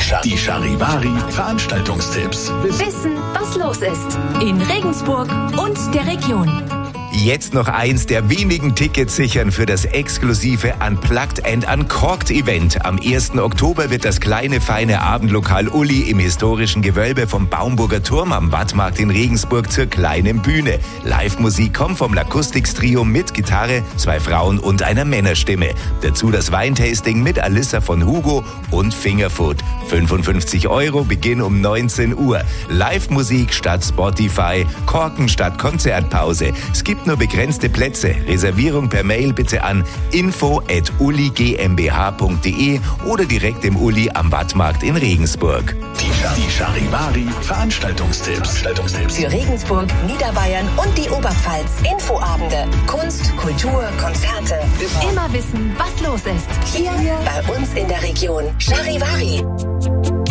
Die Charivari Veranstaltungstipps. Wissen, was los ist in Regensburg und der Region. Jetzt noch eins der wenigen Tickets sichern für das exklusive Unplugged and Uncorked Event. Am 1. Oktober wird das kleine, feine Abendlokal Uli im historischen Gewölbe vom Baumburger Turm am Wattmarkt in Regensburg zur kleinen Bühne. Live-Musik kommt vom Lacustics-Trio mit Gitarre, 2 Frauen und einer Männerstimme. Dazu das Weintasting mit Alissa von Hugo und Fingerfood. 55 €, Beginn um 19 Uhr. Live-Musik statt Spotify, Korken statt Konzertpause. Es gibt nur begrenzte Plätze. Reservierung per Mail bitte an info@uligmbh.de oder direkt im Uli am Wattmarkt in Regensburg. Die Charivari Veranstaltungstipps. Für Regensburg, Niederbayern und die Oberpfalz. Infoabende, Kunst, Kultur, Konzerte. Immer wissen, was los ist. Hier bei uns in der Region. Charivari.